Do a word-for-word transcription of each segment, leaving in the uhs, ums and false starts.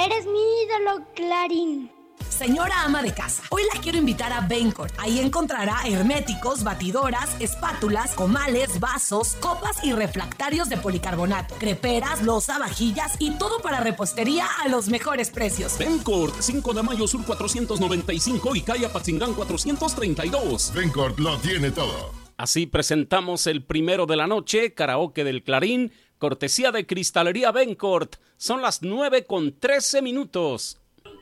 Eres mi ídolo, Clarín. Señora ama de casa, hoy la quiero invitar a Bencourt. Ahí encontrará herméticos, batidoras, espátulas, comales, vasos, copas y refractarios de policarbonato, creperas, loza, vajillas y todo para repostería a los mejores precios. Bencourt, cinco de mayo sur cuatrocientos noventa y cinco y calle Apatzingán cuatrocientos treinta y dos. Bencourt lo tiene todo. Así presentamos el primero de la noche, karaoke del Clarín, cortesía de Cristalería Bencourt. Son las nueve con trece minutos.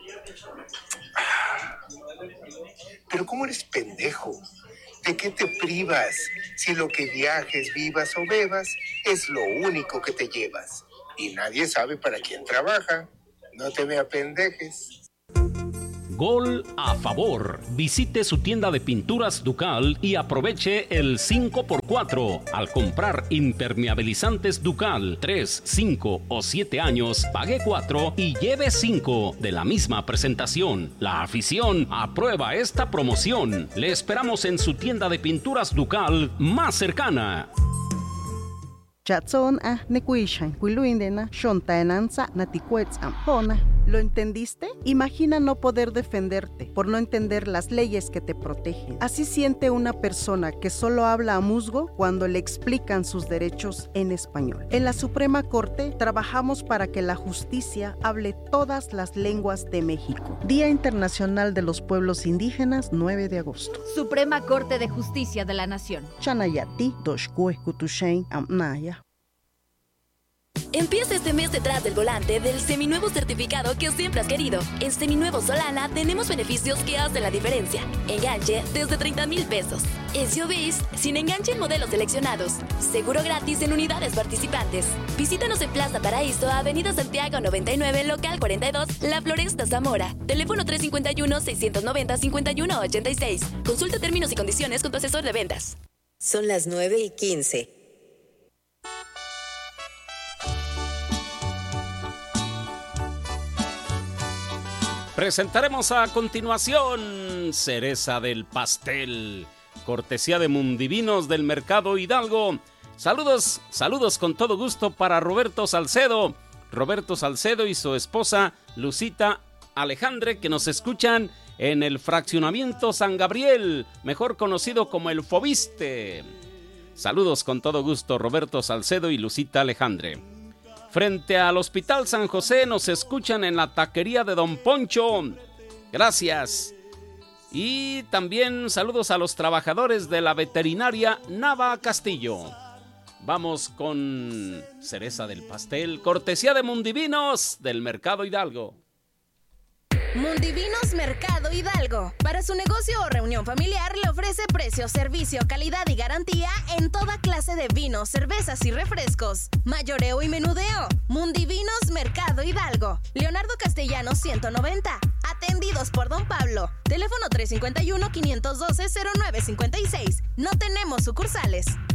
Pero ¿cómo eres pendejo? ¿De qué te privas? Si lo que viajes, vivas o bebas es lo único que te llevas. Y nadie sabe para quién trabaja. No te me apendejes. Gol a favor. Visite su tienda de pinturas Ducal y aproveche el cinco por cuatro. Al comprar impermeabilizantes Ducal tres, cinco o siete años, pague cuatro y lleve cinco de la misma presentación. La afición aprueba esta promoción. Le esperamos en su tienda de pinturas Ducal más cercana. Chatson a nekuishan kuiluindena shontaenanza naticuetz ampona. ¿Lo entendiste? Imagina no poder defenderte por no entender las leyes que te protegen. Así siente una persona que solo habla a musgo cuando le explican sus derechos en español. En la Suprema Corte trabajamos para que la justicia hable todas las lenguas de México. Día Internacional de los Pueblos Indígenas, nueve de agosto. Suprema Corte de Justicia de la Nación. Chanayati doshkue kutushein amnaya. Empieza este mes detrás del volante del seminuevo certificado que siempre has querido. En Seminuevo Solana tenemos beneficios que hacen la diferencia. Enganche desde treinta mil pesos. S U Vs sin enganche en modelos seleccionados. Seguro gratis en unidades participantes. Visítanos en Plaza Paraíso, Avenida Santiago noventa y nueve, local cuarenta y dos, La Floresta, Zamora. Teléfono tres cinco uno, seis nueve cero, cinco uno ocho seis. Consulta términos y condiciones con tu asesor de ventas. Son las nueve y quince. Presentaremos a continuación Cereza del Pastel, cortesía de Mundivinos del Mercado Hidalgo. Saludos, saludos con todo gusto para Roberto Salcedo, Roberto Salcedo y su esposa Lucita Alejandre, que nos escuchan en el fraccionamiento San Gabriel, mejor conocido como el Fobiste. Saludos con todo gusto, Roberto Salcedo y Lucita Alejandre. Frente al Hospital San José nos escuchan en la taquería de Don Poncho. Gracias. Y también saludos a los trabajadores de la veterinaria Nava Castillo. Vamos con Cereza del Pastel, cortesía de Mundivinos del Mercado Hidalgo. Mundivinos Mercado Hidalgo. Para su negocio o reunión familiar le ofrece precio, servicio, calidad y garantía en toda clase de vinos, cervezas y refrescos. Mayoreo y menudeo. Mundivinos Mercado Hidalgo. Leonardo Castellanos ciento noventa. Atendidos por Don Pablo. Teléfono tres cinco uno, cinco uno dos, cero nueve cinco seis. No tenemos sucursales.